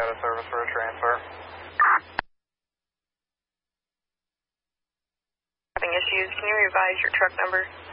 Out of service for a transfer. Having issues. Can you revise your truck number?